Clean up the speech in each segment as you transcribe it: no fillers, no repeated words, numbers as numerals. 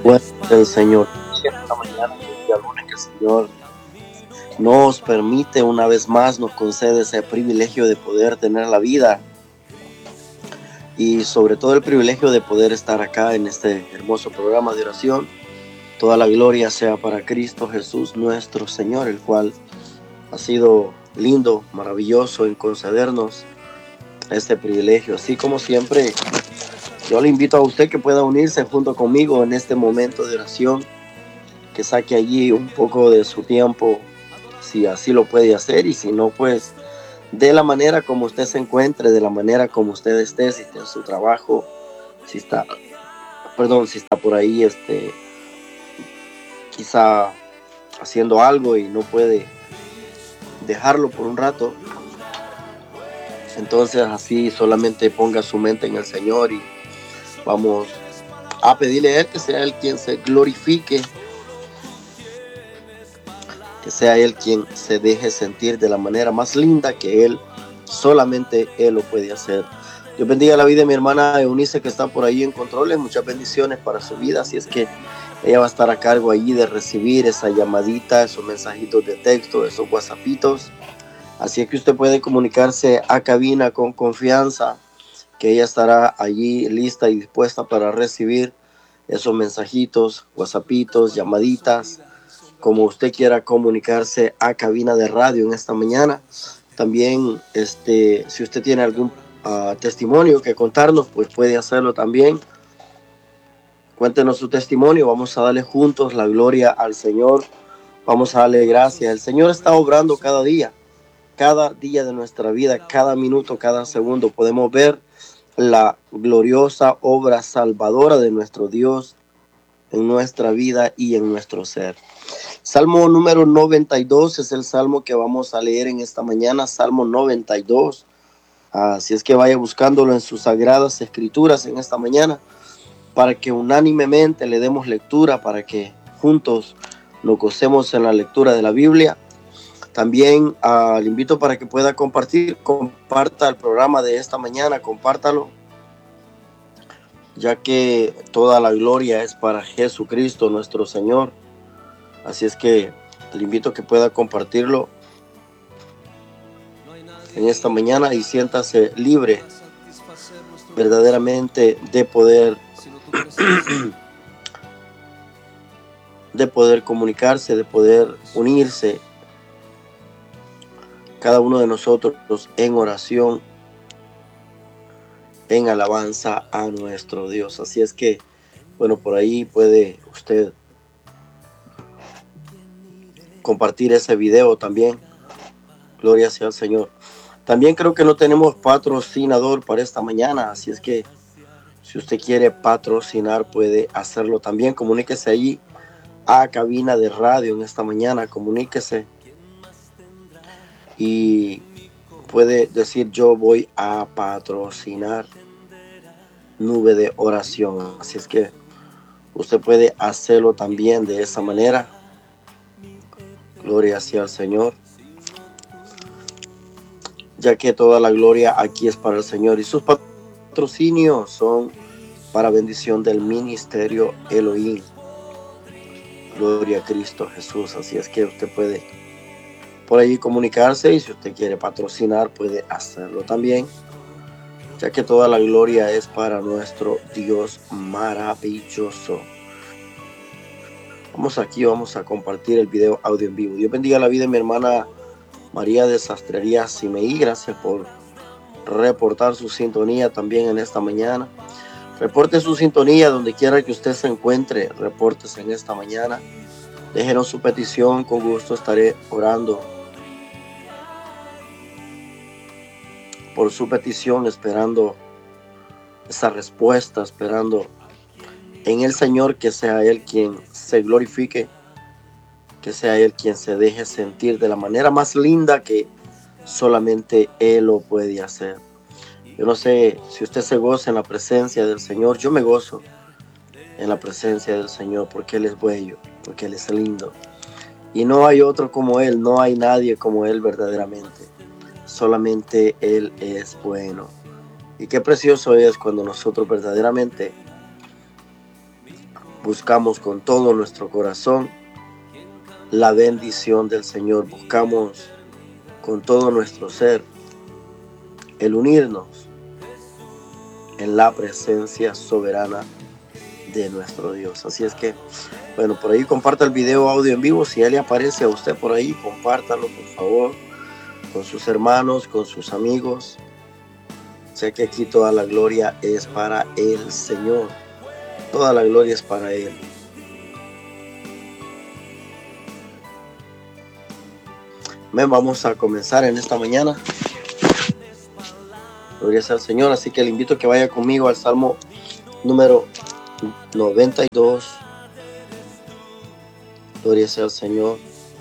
Bueno, el Señor, esta mañana, el día lunes, que el Señor nos permite una vez más, nos concede ese privilegio de poder tener la vida y sobre todo el privilegio de poder estar acá en este hermoso programa de oración. Toda la gloria sea para Cristo Jesús nuestro Señor, el cual ha sido lindo, maravilloso en concedernos este privilegio. Así como siempre, yo le invito a usted que pueda unirse junto conmigo en este momento de oración, que saque allí un poco de su tiempo, si así lo puede hacer, y si no, pues de la manera como usted se encuentre, de la manera como usted esté, si está en su trabajo, si está, si está por ahí, quizá haciendo algo y no puede dejarlo por un rato. Entonces así solamente ponga su mente en el Señor y vamos a pedirle a Él que sea Él quien se glorifique, que sea Él quien se deje sentir de la manera más linda que solamente Él lo puede hacer. Dios bendiga la vida de mi hermana Eunice, que está por ahí en controles. Muchas bendiciones para su vida. Así es que ella va a estar a cargo allí de recibir esa llamadita, esos mensajitos de texto, esos whatsappitos. Así es que usted puede comunicarse a cabina con confianza, que ella estará allí lista y dispuesta para recibir esos mensajitos, whatsappitos, llamaditas, como usted quiera comunicarse a cabina de radio en esta mañana. También, si usted tiene algún testimonio que contarnos, pues puede hacerlo también. Cuéntenos su testimonio, vamos a darle juntos la gloria al Señor, vamos a darle gracias. El Señor está obrando cada día de nuestra vida, cada minuto, cada segundo. Podemos ver la gloriosa obra salvadora de nuestro Dios en nuestra vida y en nuestro ser. Salmo número 92 es el salmo que vamos a leer en esta mañana, Salmo 92. Así es que vaya buscándolo en sus sagradas escrituras en esta mañana, para que unánimemente le demos lectura, para que juntos nos gocemos en la lectura de la Biblia. También le invito para que pueda comparta el programa de esta mañana, compártalo, ya que toda la gloria es para Jesucristo nuestro Señor. Así es que le invito a que pueda compartirlo en esta mañana y siéntase libre verdaderamente de poder comunicarse, de poder unirse cada uno de nosotros en oración, en alabanza a nuestro Dios. Así es que, bueno, por ahí puede usted compartir ese video también. Gloria sea al Señor. También creo que no tenemos patrocinador para esta mañana, así es que si usted quiere patrocinar puede hacerlo también. Comuníquese allí a cabina de radio en esta mañana, comuníquese y puede decir: yo voy a patrocinar Nube de Oración. Así es que usted puede hacerlo también de esa manera. Gloria sea al Señor, ya que toda la gloria aquí es para el Señor y sus patrocinios son para bendición del ministerio Elohim. Gloria a Cristo Jesús. Así es que usted puede por allí comunicarse, y si usted quiere patrocinar puede hacerlo también, ya que toda la gloria es para nuestro Dios maravilloso. Vamos a compartir el video audio en vivo. Dios bendiga la vida de mi hermana María de Sastrería Simeí. Gracias por reportar su sintonía también en esta mañana. Reporte su sintonía donde quiera que usted se encuentre. Repórtese en esta mañana. Déjenos su petición, con gusto estaré orando por su petición, esperando esa respuesta, esperando en el Señor que sea Él quien se glorifique, que sea Él quien se deje sentir de la manera más linda que solamente Él lo puede hacer. Yo no sé si usted se goza en la presencia del Señor. Yo me gozo en la presencia del Señor porque Él es bello, porque Él es lindo. Y no hay otro como Él, no hay nadie como Él verdaderamente. Solamente Él es bueno. Y qué precioso es cuando nosotros verdaderamente buscamos con todo nuestro corazón la bendición del Señor. Buscamos con todo nuestro ser el unirnos en la presencia soberana de nuestro Dios. Así es que, bueno, por ahí comparta el video audio en vivo. Si él le aparece a usted por ahí, compártalo, por favor, con sus hermanos, con sus amigos. Sé que aquí toda la gloria es para el Señor. Toda la gloria es para Él. Bien, vamos a comenzar en esta mañana. Gloria sea al Señor. Así que le invito a que vaya conmigo al Salmo número 92. Gloria sea al Señor.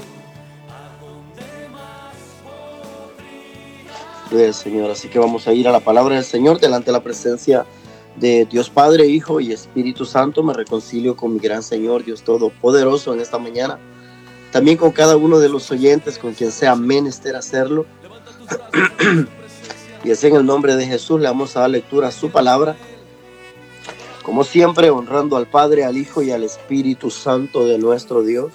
Gloria al Señor. Así que vamos a ir a la palabra del Señor delante de la presencia de Dios Padre, Hijo y Espíritu Santo. Me reconcilio con mi gran Señor, Dios Todopoderoso, en esta mañana. También con cada uno de los oyentes, con quien sea menester hacerlo. Y así en el nombre de Jesús le vamos a dar lectura a su palabra. Como siempre, honrando al Padre, al Hijo y al Espíritu Santo de nuestro Dios.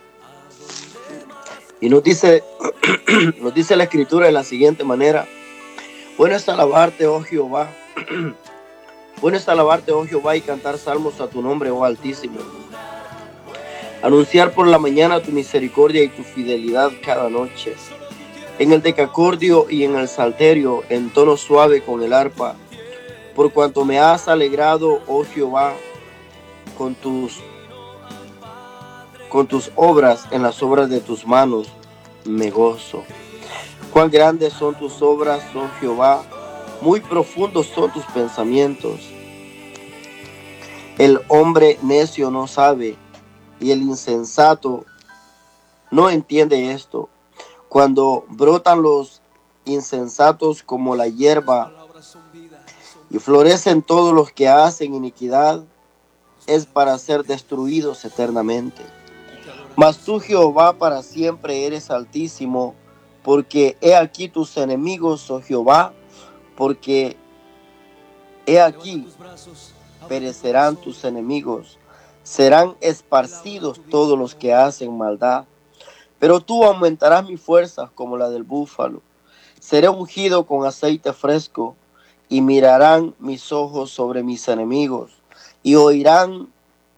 Y nos dice la Escritura de la siguiente manera: bueno es alabarte, oh Jehová. Bueno es alabarte, oh Jehová, y cantar salmos a tu nombre, oh Altísimo. Anunciar por la mañana tu misericordia y tu fidelidad cada noche. En el decacordio y en el salterio, en tono suave con el arpa. Por cuanto me has alegrado, oh Jehová, con tus obras, en las obras de tus manos me gozo. Cuán grandes son tus obras, oh Jehová, muy profundos son tus pensamientos. El hombre necio no sabe, y el insensato no entiende esto. Cuando brotan los insensatos como la hierba y florecen todos los que hacen iniquidad, es para ser destruidos eternamente. Mas tú, Jehová, para siempre eres altísimo, porque he aquí tus enemigos, oh Jehová, porque he aquí perecerán tus enemigos, serán esparcidos todos los que hacen maldad. Pero tú aumentarás mis fuerzas como la del búfalo. Seré ungido con aceite fresco, y mirarán mis ojos sobre mis enemigos, y oirán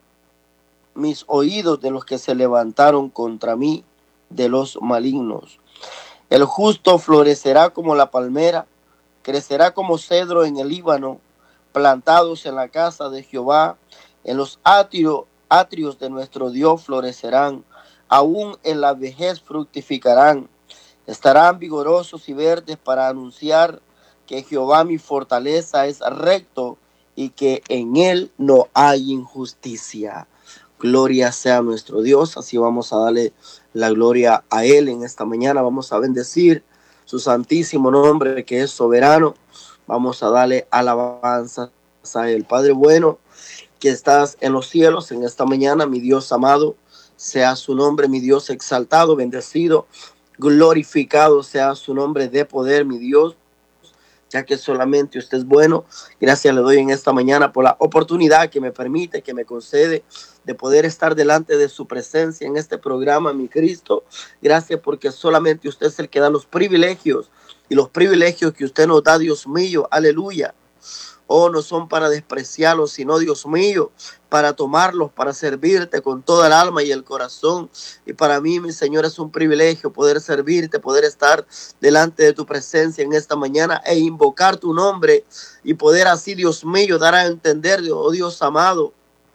mis oídos de los que se levantaron contra mí, de los malignos. El justo florecerá como la palmera, crecerá como cedro en el Líbano, plantados en la casa de Jehová, en los atrios de nuestro Dios florecerán, aún en la vejez fructificarán, estarán vigorosos y verdes para anunciar que Jehová mi fortaleza es recto y que en él no hay injusticia. Gloria sea a nuestro Dios. Así vamos a darle la gloria a Él en esta mañana. Vamos a bendecir su santísimo nombre, que es soberano. Vamos a darle alabanza a Él. Padre bueno, que estás en los cielos en esta mañana, mi Dios amado, sea su nombre, mi Dios exaltado, bendecido, glorificado sea su nombre de poder, mi Dios, ya que solamente usted es bueno. Gracias le doy en esta mañana por la oportunidad que me permite, que me concede de poder estar delante de su presencia en este programa, mi Cristo. Gracias porque solamente usted es el que da los privilegios, y los privilegios que usted nos da, Dios mío, aleluya. Oh, no son para despreciarlos, sino, Dios mío, para tomarlos, para servirte con toda el alma y el corazón. Y para mí, mi Señor, es un privilegio poder servirte, poder estar delante de tu presencia en esta mañana e invocar tu nombre, y poder así, Dios mío, dar a entender, oh Dios amado,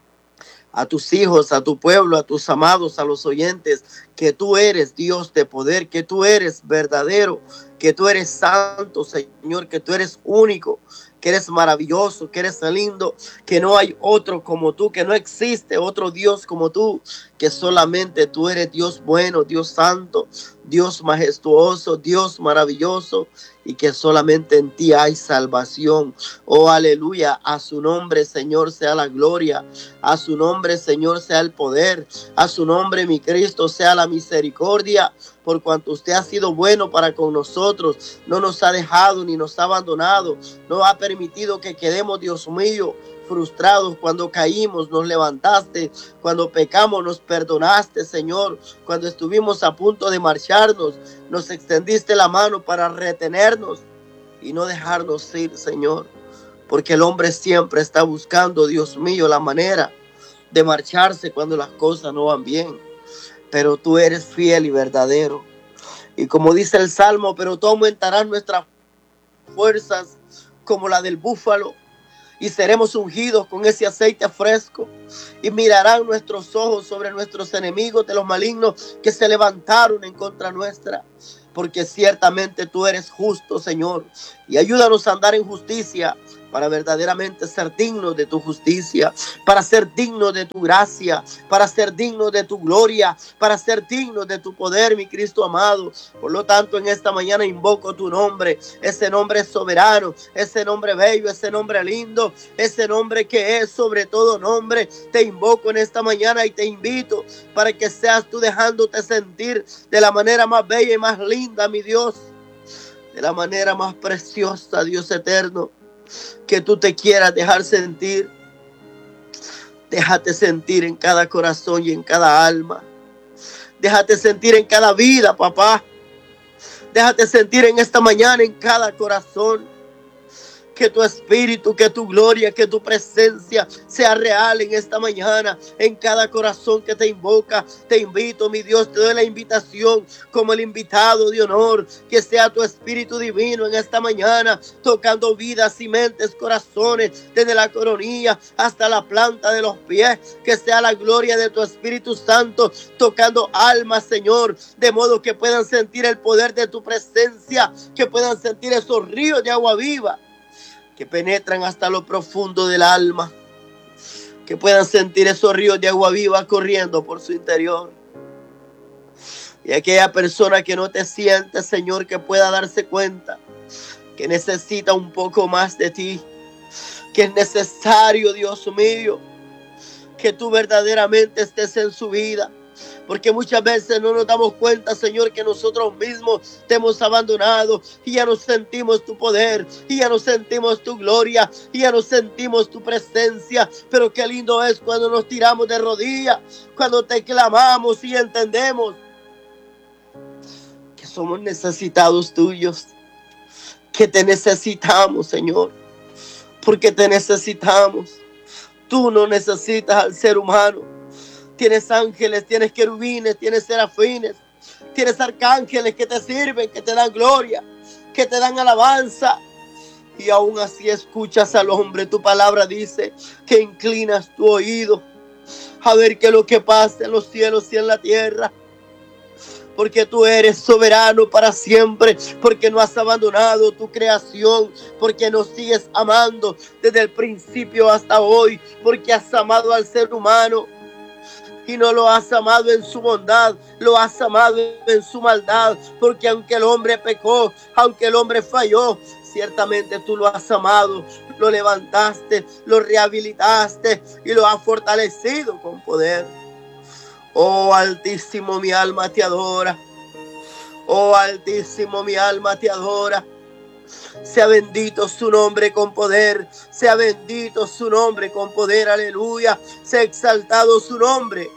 a tus hijos, a tu pueblo, a tus amados, a los oyentes, que tú eres Dios de poder, que tú eres verdadero, que tú eres santo, Señor, que tú eres único, que eres maravilloso, que eres lindo, que no hay otro como tú, que no existe otro Dios como tú, que solamente tú eres Dios bueno, Dios santo, Dios majestuoso, Dios maravilloso, y que solamente en ti hay salvación. Oh, aleluya, a su nombre, Señor, sea la gloria, a su nombre, Señor, sea el poder, a su nombre, mi Cristo, sea la misericordia, por cuanto usted ha sido bueno para con nosotros, no nos ha dejado ni nos ha abandonado, no ha permitido que quedemos, Dios mío, frustrados, cuando caímos, nos levantaste, cuando pecamos, nos perdonaste, Señor, cuando estuvimos a punto de marcharnos, nos extendiste la mano para retenernos y no dejarnos ir, Señor, porque el hombre siempre está buscando, Dios mío, la manera de marcharse cuando las cosas no van bien, pero tú eres fiel y verdadero. Y como dice el Salmo, pero tú aumentarás nuestras fuerzas como la del búfalo, y seremos ungidos con ese aceite fresco, y mirarán nuestros ojos sobre nuestros enemigos de los malignos que se levantaron en contra nuestra, porque ciertamente tú eres justo, Señor, y ayúdanos a andar en justicia para verdaderamente ser dignos de tu justicia, para ser dignos de tu gracia, para ser dignos de tu gloria, para ser dignos de tu poder, mi Cristo amado. Por lo tanto, en esta mañana invoco tu nombre, ese nombre soberano, ese nombre bello, ese nombre lindo, ese nombre que es sobre todo nombre. Te invoco en esta mañana y te invito para que seas tú dejándote sentir de la manera más bella y más linda, mi Dios, de la manera más preciosa, Dios eterno, que tú te quieras dejar sentir. Déjate sentir en cada corazón y en cada alma. Déjate sentir en cada vida, papá. Déjate sentir en esta mañana en cada corazón. Que tu espíritu, que tu gloria, que tu presencia sea real en esta mañana, en cada corazón que te invoca. Te invito, mi Dios, te doy la invitación como el invitado de honor, que sea tu espíritu divino en esta mañana, tocando vidas y mentes, corazones, desde la coronilla hasta la planta de los pies. Que sea la gloria de tu Espíritu Santo tocando almas, Señor, de modo que puedan sentir el poder de tu presencia, que puedan sentir esos ríos de agua viva que penetran hasta lo profundo del alma, que puedan sentir esos ríos de agua viva corriendo por su interior. Y aquella persona que no te siente, Señor, que pueda darse cuenta que necesita un poco más de ti, que es necesario, Dios mío, que tú verdaderamente estés en su vida. Porque muchas veces no nos damos cuenta, Señor, que nosotros mismos te hemos abandonado y ya no sentimos tu poder, y ya no sentimos tu gloria, y ya no sentimos tu presencia. Pero qué lindo es cuando nos tiramos de rodillas, cuando te clamamos y entendemos que somos necesitados tuyos, que te necesitamos, Señor, porque te necesitamos. Tú no necesitas al ser humano. Tienes ángeles, tienes querubines, tienes serafines, tienes arcángeles que te sirven, que te dan gloria, que te dan alabanza. Y aún así escuchas al hombre. Tu palabra dice que inclinas tu oído a ver qué es lo que pasa en los cielos y en la tierra. Porque tú eres soberano para siempre, porque no has abandonado tu creación, porque nos sigues amando desde el principio hasta hoy, porque has amado al ser humano. Y no lo has amado en su bondad, lo has amado en su maldad, porque aunque el hombre pecó, aunque el hombre falló, ciertamente tú lo has amado, lo levantaste, lo rehabilitaste y lo has fortalecido con poder. Oh Altísimo, mi alma te adora. Oh Altísimo, mi alma te adora. Sea bendito su nombre con poder, sea bendito su nombre con poder, aleluya, sea exaltado su nombre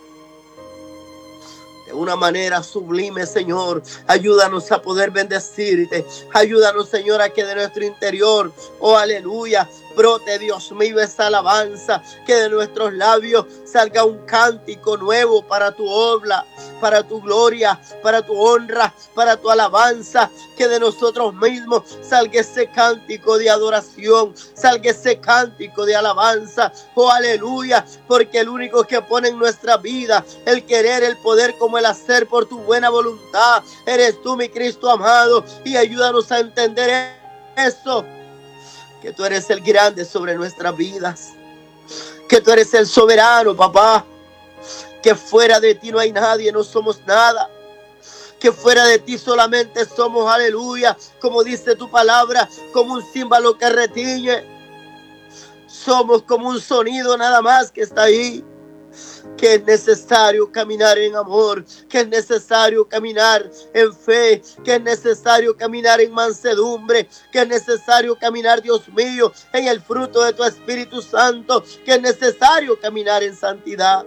de una manera sublime, Señor. Ayúdanos a poder bendecirte, ayúdanos, Señor, a que de nuestro interior, oh aleluya, brote, Dios mío, esa alabanza, que de nuestros labios salga un cántico nuevo para tu obra, para tu gloria, para tu honra, para tu alabanza, que de nosotros mismos salga ese cántico de adoración, salga ese cántico de alabanza, oh aleluya, porque el único que pone en nuestra vida el querer, el poder como el hacer por tu buena voluntad, eres tú, mi Cristo amado, y ayúdanos a entender eso, que tú eres el grande sobre nuestras vidas, que tú eres el soberano, papá, que fuera de ti no hay nadie, no somos nada, que fuera de ti solamente somos, aleluya, como dice tu palabra, como un címbalo que retiñe, somos como un sonido nada más que está ahí, que es necesario caminar en amor, que es necesario caminar en fe, que es necesario caminar en mansedumbre, que es necesario caminar, Dios mío, en el fruto de tu Espíritu Santo, que es necesario caminar en santidad.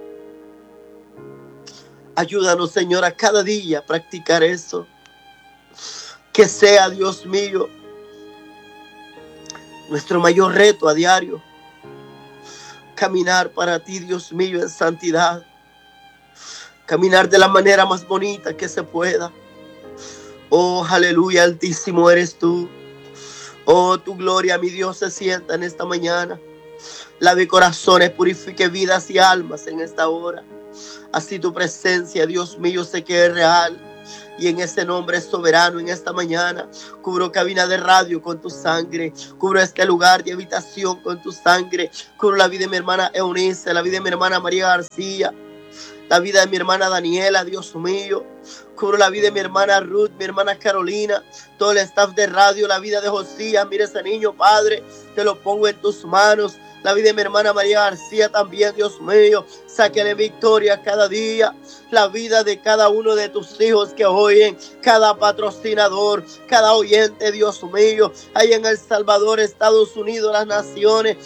Ayúdanos, Señor, a cada día practicar eso. Que sea, Dios mío, nuestro mayor reto a diario. Caminar para ti, Dios mío, en santidad. Caminar de la manera más bonita que se pueda. Oh, aleluya, altísimo eres tú. Oh, tu gloria, mi Dios, se sienta en esta mañana. Lave corazones, purifique vidas y almas en esta hora. Así tu presencia, Dios mío, sé que es real. Y en ese nombre soberano, en esta mañana, cubro cabina de radio con tu sangre. Cubro este lugar de habitación con tu sangre. Cubro la vida de mi hermana Eunice, la vida de mi hermana María García, la vida de mi hermana Daniela, Dios mío. Cubro la vida de mi hermana Ruth, mi hermana Carolina, todo el staff de radio, la vida de Josías. Mira ese niño, Padre, te lo pongo en tus manos. La vida de mi hermana María García también, Dios mío. Sáquele victoria cada día. La vida de cada uno de tus hijos que oyen, cada patrocinador, cada oyente, Dios mío. Ahí en El Salvador, Estados Unidos, las naciones.